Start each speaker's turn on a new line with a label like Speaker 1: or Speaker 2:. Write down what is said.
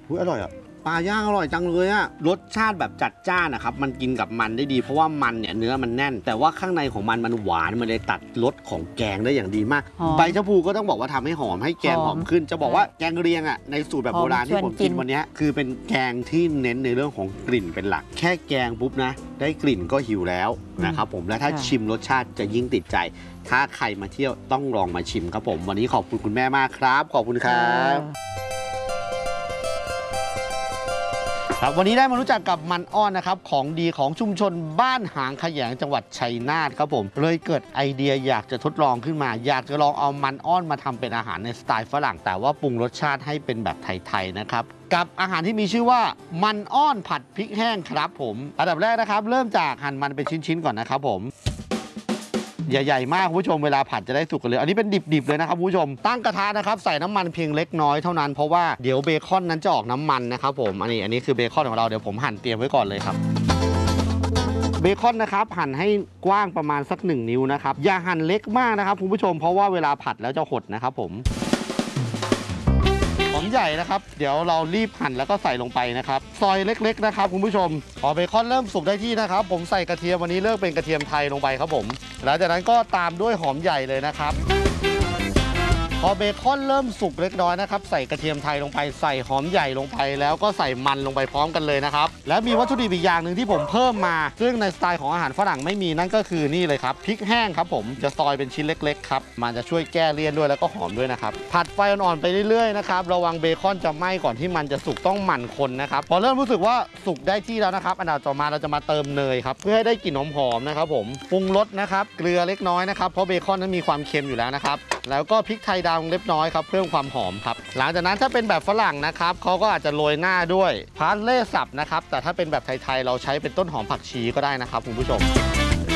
Speaker 1: อร่อยอ่ะปลาย่างอร่อยจังเลยอะรสชาติแบบจัดจ้านนะครับมันกินกับมันได้ดีเพราะว่ามันเนี่ยเนื้อมันแน่นแต่ว่าข้างในของมันหวานมันเลยตัดรสของแกงได้อย่างดีมากใบชะพูก็ต้องบอกว่าทำให้หอมให้แกงหอมขึ้นจะบอกว่าแกงเรียงอ่ะในสูตรแบบโบราณที่ผมกินวันนี้คือเป็นแกงที่เน้นในเรื่องของกลิ่นเป็นหลักแค่แกงปุ๊บนะได้กลิ่นก็หิวแล้วนะครับผมและถ้าชิมรสชาติจะยิ่งติดใจถ้าใครมาเที่ยวต้องลองมาชิมครับผมวันนี้ขอบคุณคุณแม่มากครับขอบคุณครับวันนี้ได้มารู้จักกับมันอ้อนนะครับของดีของชุมชนบ้านหางขยงจังหวัดชัยนาทครับผมเลยเกิดไอเดียอยากจะทดลองขึ้นมาอยากจะลองเอามันอ้อนมาทำเป็นอาหารในสไตล์ฝรั่งแต่ว่าปรุงรสชาติให้เป็นแบบไทยๆนะครับกับอาหารที่มีชื่อว่ามันอ้อนผัดพริกแห้งครับผมอันดับแรกนะครับเริ่มจากหั่นมันเป็นชิ้นๆก่อนนะครับผมใหญ่ๆมากคุณผู้ชมเวลาผัดจะได้สุกกันเลยอันนี้เป็นดิบๆเลยนะครับคุณผู้ชมตั้งกระทะนะครับใส่น้ำมันเพียงเล็กน้อยเท่านั้นเพราะว่าเดี๋ยวเบคอนนั้นจะออกน้ำมันนะครับผมอันนี้คือเบคอนของเราเดี๋ยวผมหั่นเตรียมไว้ก่อนเลยครับเบคอนนะครับหั่นให้กว้างประมาณสัก1 นิ้วนะครับอย่าหั่นเล็กมากนะครับคุณผู้ชมเพราะว่าเวลาผัดแล้วจะหดนะครับผมหอมใหญ่นะครับเดี๋ยวเรารีบหั่นแล้วก็ใส่ลงไปนะครับซอยเล็กๆนะครับคุณผู้ชมพอเบคอนเริ่มสุกได้ที่นะครับผมใส่กระเทียมวันนี้เลือกเป็นกระเทียมไทยลงไปครับผมหลังจากนั้นก็ตามด้วยหอมใหญ่เลยนะครับพอเบคอนเริ่มสุกเล็กน้อยนะครับใส่กระเทียมไทยลงไปใส่หอมใหญ่ลงไปแล้วก็ใส่มันลงไปพร้อมกันเลยนะครับและมีวัตถุดิบอีกอย่างหนึ่งที่ผมเพิ่มมาซึ่งในสไตล์ของอาหารฝรั่งไม่มีนั่นก็คือนี่เลยครับพริกแห้งครับผมจะซอยเป็นชิ้นเล็กๆครับมันจะช่วยแก้เลี่ยนด้วยแล้วก็หอมด้วยนะครับผัดไฟอ่อนๆไปเรื่อยๆนะครับระวังเบคอนจะไหม้ก่อนที่มันจะสุกต้องหมั่นคนนะครับพอเริ่มรู้สึกว่าสุกได้ที่แล้วนะครับอันดับต่อมาเราจะมาเติมเนยครับเพื่อให้ได้กลิ่นหอมๆนะครับผมปรุงรสนะครับเกลือเล็กน้อยนะครับเพราะเบคอนนั้นมีความเค็มอยู่แล้วนะครับแล้วก็พริกไทยดำเล็กน้อยครับเพิ่มความหอมครับหลังจากนั้นถ้าเป็นแบบฝรั่งนะครับเขาก็อาจจะโรยหน้าด้วยพาร์สเล่สับนะครับแต่ถ้าเป็นแบบไทยๆเราใช้เป็นต้นหอมผักชีก็ได้นะครับคุณผู้ชม